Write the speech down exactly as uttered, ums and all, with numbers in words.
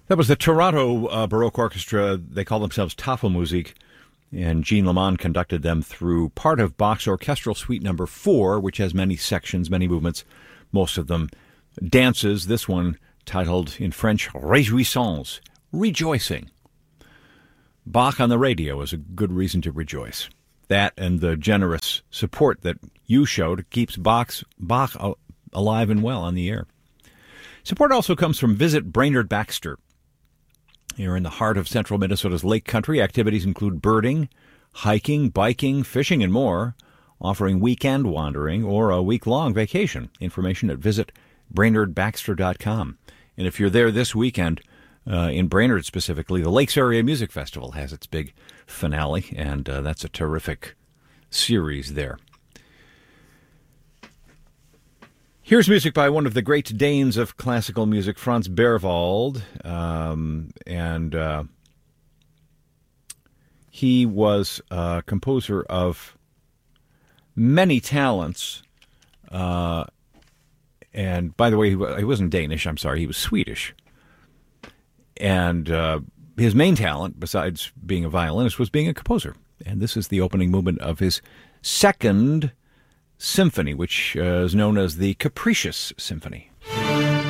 That was the Toronto uh, Baroque Orchestra. They call themselves Tafelmusik, and Jean Lamond conducted them through part of Bach's Orchestral Suite Number Four, which has many sections, many movements, most of them dances. This one, titled in French, Réjouissance, rejoicing. Bach on the radio is a good reason to rejoice. That and the generous support that you showed keeps Bach's, Bach alive and well on the air. Support also comes from Visit Brainerd Baxter. You're in the heart of central Minnesota's lake country. Activities include birding, hiking, biking, fishing, and more, offering weekend wandering or a week-long vacation. Information at visit brainerd baxter dot com. And if you're there this weekend, uh, in Brainerd specifically, the Lakes Area Music Festival has its big finale, and uh, that's a terrific series there. Here's music by one of the great Danes of classical music, Franz Berwald, um, and uh, he was a composer of many talents. Uh, and by the way, he wasn't Danish, I'm sorry, he was Swedish. And uh, his main talent, besides being a violinist, was being a composer. And this is the opening movement of his second symphony, which uh, is known as the Capricious Symphony.